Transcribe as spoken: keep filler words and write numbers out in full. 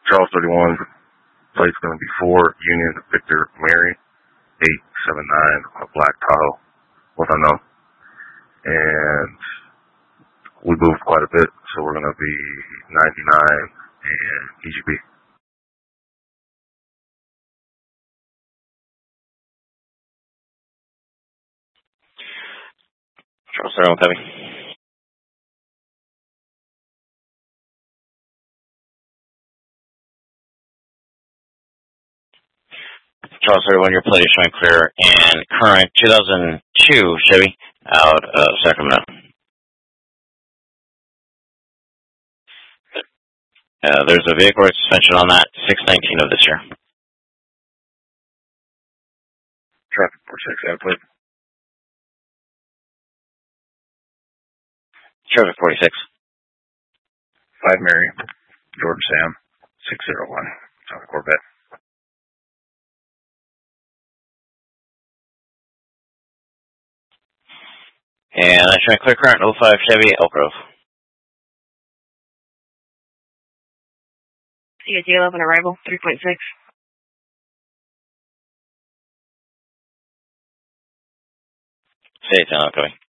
Charles thirty-one, plate's going to be four, Union Victor Mary, eight seven nine, a black Tahoe, with unknown. And we moved quite a bit, so we're going to be ninety-nine and E G B. Charles thirty-one, copy. Charles thirty-one, your plate is showing clear and current two thousand two Chevy out of Sacramento. Uh, there's a vehicle suspension on that, six nineteen of this year. Traffic four six, out of plate. Traffic forty-six. five Mary, George Sam, six zero one, on the Corvette. And that's showing clear current, oh five Chevy, Elk Grove. C A T eleven arrival, three point six. C A T eleven, copy.